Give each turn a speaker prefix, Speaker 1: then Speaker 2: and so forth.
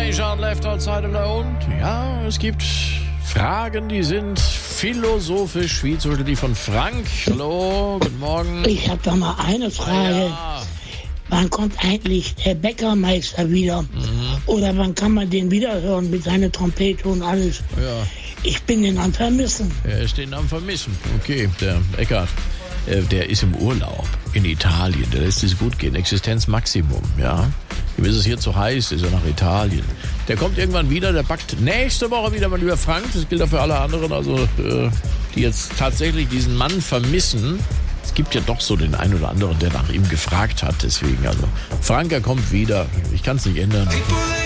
Speaker 1: Richard Left Outside of the und ja, es gibt Fragen, die sind philosophisch, wie zum Beispiel die von Frank. Hallo, guten Morgen.
Speaker 2: Ich habe da mal eine Frage.
Speaker 1: Ja.
Speaker 2: Wann kommt eigentlich der Bäckermeister wieder? Oder wann kann man den wiederhören mit seiner Trompete und alles?
Speaker 1: Ja,
Speaker 2: Ich bin den am Vermissen.
Speaker 1: er ist den am Vermissen. Okay, der Eckart, der ist im Urlaub in Italien. Der lässt es gut gehen. Existenzmaximum, ja. Ihm ist es hier zu heiß, ist er nach Italien. Der kommt irgendwann wieder, der backt nächste Woche wieder, mein lieber Frank. Das gilt auch für alle anderen, also die jetzt tatsächlich diesen Mann vermissen. Es gibt ja doch so den einen oder anderen, der nach ihm gefragt hat. Deswegen, also Frank, er kommt wieder. Ich kann es nicht ändern.